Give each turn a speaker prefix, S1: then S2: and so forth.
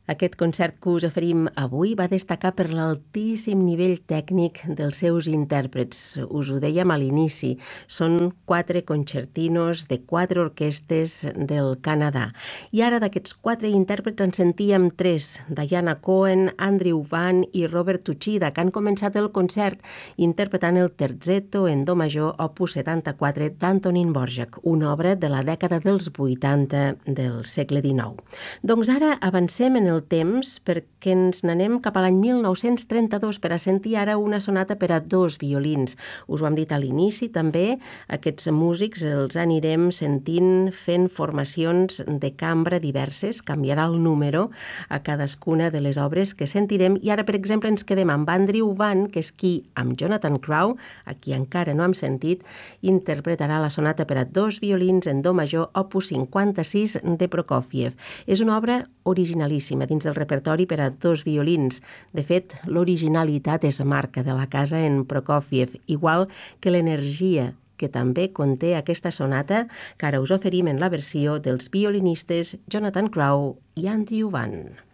S1: Aquest concert que us oferim avui va destacar per l'altíssim nivell tècnic dels seus intèrprets. Us ho dèiem a l'inici, són 4 concertinos de 4 orquestes del Canadà. I ara d'aquests 4 intèrprets en sentíem 3, Diana Cohen, Andrew Van i Robert Uchida, que han començat el concert interpretant el terzetto en do major opus 74 d'Antonín Dvořák, una obra de la dècada dels 80 del segle XIX. Doncs ara avancem en el temps perquè ens n'anem cap a l'any 1932 per a sentir ara una sonata per a 2 violins. Us ho hem dit a l'inici també, aquests músics els anirem sentint fent formacions de cambra diverses, canviarà el número a cadascuna de les obres que sentirem i ara, per exemple, ens quedem amb Andrew Van, que és qui, amb Jonathan Crowe, a qui encara no hem sentit, interpretarà la sonata per a 2 violins en do major opus 56 de Prokofiev. És una obra originalíssima dins del repertori per a 2 violins. De fet, l'originalitat és marca de la casa en Prokofiev, igual que l'energia que també conté aquesta sonata que ara us oferim en la versió dels violinistes Jonathan Crowe i Andrew Van.